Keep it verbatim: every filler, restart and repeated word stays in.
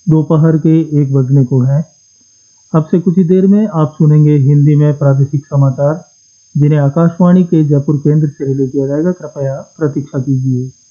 दोपहर के एक बजने को है। अब से कुछ ही देर में आप सुनेंगे हिंदी में प्रादेशिक समाचार, जिन्हें आकाशवाणी के जयपुर केंद्र से रिले किया जाएगा। कृपया प्रतीक्षा कीजिए।